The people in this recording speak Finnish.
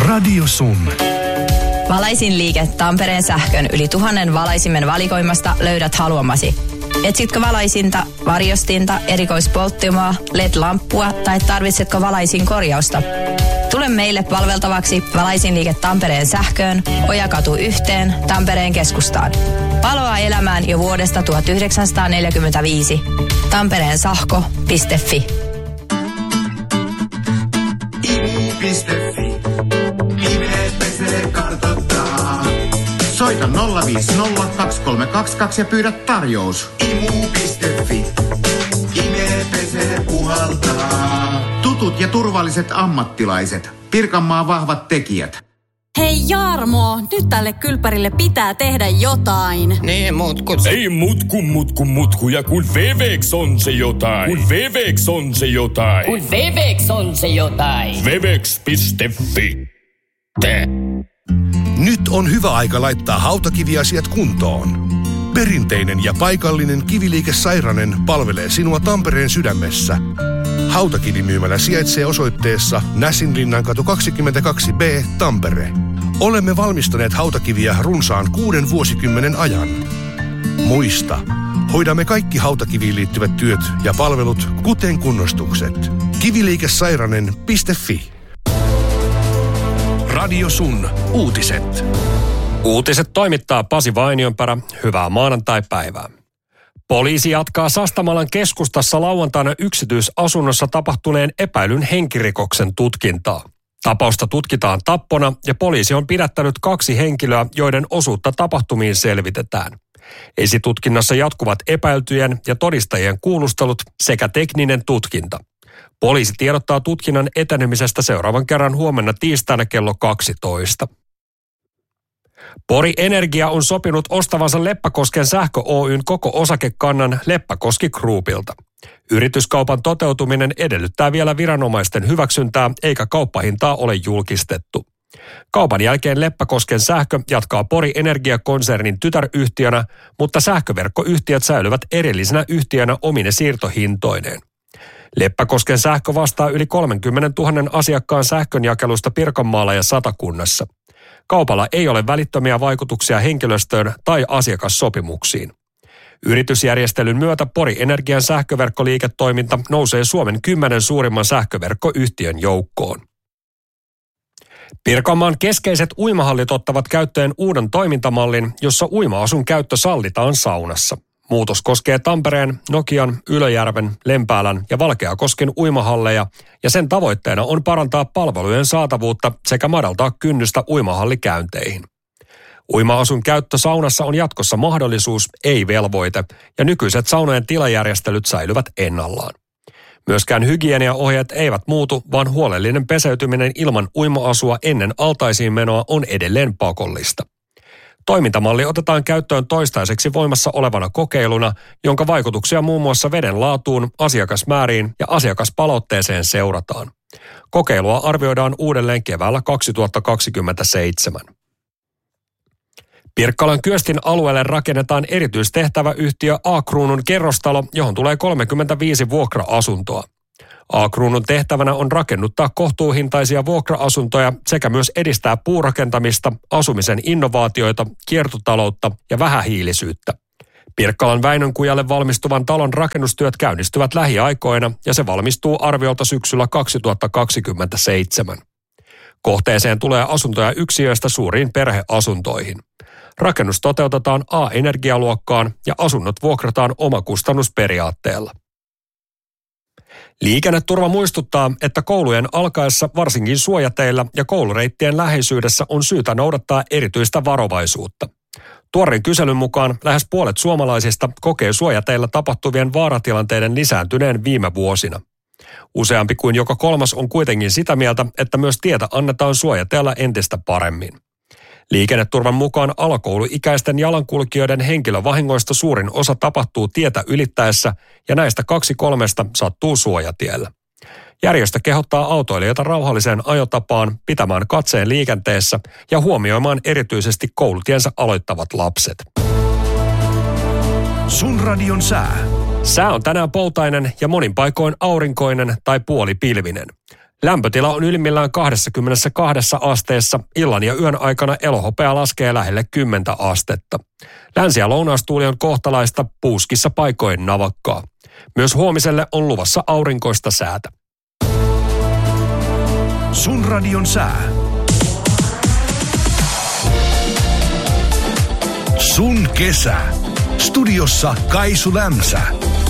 Radio Sun. Valaisinliike Tampereen sähkön yli 1000 valaisimen valikoimasta löydät haluamasi. Etsitkö valaisinta, varjostinta, erikoispolttimaa, LED-lamppua tai tarvitsetko valaisin korjausta? Tule meille palveltavaksi Valaisinliike Tampereen sähköön, Ojakatu 1, Tampereen keskustaan. Valoa elämään jo vuodesta 1945. tampereensahko.fi. Imu.fi. Nimet pesee kartoittaa. Soita 050 2322 ja pyydä tarjous. Imu.fi. Ime pesee puhaltaa. Tutut ja turvalliset ammattilaiset. Pirkanmaan vahvat tekijät. Hei Jarmo, nyt tälle kylpärille pitää tehdä jotain. Niin, Ei mutku, ja kun Wevex on se jotain. Wevex.fi. Nyt on hyvä aika laittaa hautakiviasiat kuntoon. Perinteinen ja paikallinen Kiviliike Sairanen palvelee sinua Tampereen sydämessä. Hautakivimyymälä sijaitsee osoitteessa Näsinlinnankatu 22B, Tampere. Olemme valmistaneet hautakiviä runsaan 6 vuosikymmenen ajan. Muista, hoidamme kaikki hautakiviin liittyvät työt ja palvelut, kuten kunnostukset. Kiviliikesairanen.fi. Radio Sun. Uutiset. Uutiset toimittaa Pasi Vainionperä. Hyvää maanantai-päivää. Poliisi jatkaa Sastamalan keskustassa lauantaina yksityisasunnossa tapahtuneen epäilyn henkirikoksen tutkintaa. Tapausta tutkitaan tappona ja poliisi on pidättänyt 2 henkilöä, joiden osuutta tapahtumiin selvitetään. Esitutkinnassa jatkuvat epäiltyjen ja todistajien kuulustelut sekä tekninen tutkinta. Poliisi tiedottaa tutkinnan etenemisestä seuraavan kerran huomenna tiistaina kello 12. Pori Energia on sopinut ostavansa Leppäkosken Sähkö Oyn koko osakekannan Leppäkoski Groupilta. Yrityskaupan toteutuminen edellyttää vielä viranomaisten hyväksyntää, eikä kauppahintaa ole julkistettu. Kaupan jälkeen Leppäkosken Sähkö jatkaa Pori Energia-konsernin tytäryhtiönä, mutta sähköverkkoyhtiöt säilyvät erillisenä yhtiönä omine siirtohintoineen. Leppäkosken Sähkö vastaa yli 30 000 asiakkaan sähkönjakelusta Pirkanmaalla ja Satakunnassa. Kaupalla ei ole välittömiä vaikutuksia henkilöstöön tai asiakassopimuksiin. Yritysjärjestelyn myötä Pori Energian sähköverkkoliiketoiminta nousee Suomen 10 suurimman sähköverkkoyhtiön joukkoon. Pirkanmaan keskeiset uimahallit ottavat käyttöön uuden toimintamallin, jossa uima-asun käyttö sallitaan saunassa. Muutos koskee Tampereen, Nokian, Ylöjärven, Lempäälän ja Valkeakosken uimahalleja ja sen tavoitteena on parantaa palvelujen saatavuutta sekä madaltaa kynnystä uimahallikäynteihin. Uima-asun käyttö saunassa on jatkossa mahdollisuus, ei velvoite, ja nykyiset saunojen tilajärjestelyt säilyvät ennallaan. Myöskään hygieniaohjeet eivät muutu, vaan huolellinen peseytyminen ilman uima-asua ennen altaisiin menoa on edelleen pakollista. Toimintamalli otetaan käyttöön toistaiseksi voimassa olevana kokeiluna, jonka vaikutuksia muun muassa veden laatuun, asiakasmääriin ja asiakaspalautteeseen seurataan. Kokeilua arvioidaan uudelleen keväällä 2027. Pirkkalan Kyöstin alueelle rakennetaan erityistehtäväyhtiö A-Kruunun kerrostalo, johon tulee 35 vuokra-asuntoa. A-Kruunun tehtävänä on rakennuttaa kohtuuhintaisia vuokra-asuntoja sekä myös edistää puurakentamista, asumisen innovaatioita, kiertotaloutta ja vähähiilisyyttä. Pirkkalan Väinönkujalle valmistuvan talon rakennustyöt käynnistyvät lähiaikoina ja se valmistuu arviolta syksyllä 2027. Kohteeseen tulee asuntoja yksiöistä suuriin perheasuntoihin. Rakennus toteutetaan A-energialuokkaan ja asunnot vuokrataan omakustannusperiaatteella. Liikenneturva muistuttaa, että koulujen alkaessa varsinkin suojateillä ja koulureittien läheisyydessä on syytä noudattaa erityistä varovaisuutta. Tuoreen kyselyn mukaan lähes puolet suomalaisista kokee suojateillä tapahtuvien vaaratilanteiden lisääntyneen viime vuosina. Useampi kuin joka 3 on kuitenkin sitä mieltä, että myös tietä annetaan suojateilla entistä paremmin. Liikenneturvan mukaan alakouluikäisten jalankulkijoiden henkilövahingoista suurin osa tapahtuu tietä ylittäessä ja näistä 2/3 sattuu suojatiellä. Järjestö kehottaa autoilijoita rauhalliseen ajotapaan, pitämään katseen liikenteessä ja huomioimaan erityisesti koulutiensä aloittavat lapset. Sun radion sää. Sää on tänään poutainen ja monin paikoin aurinkoinen tai puolipilvinen. Lämpötila on ylimmillään 22 asteessa. Illan ja yön aikana elohopea laskee lähelle 10 astetta. Länsi- ja lounaistuuli on kohtalaista, puuskissa paikoin navakkaa. Myös huomiselle on luvassa aurinkoista säätä. Sun radion sää. Sun kesä. Studiossa Kaisu Lämsä.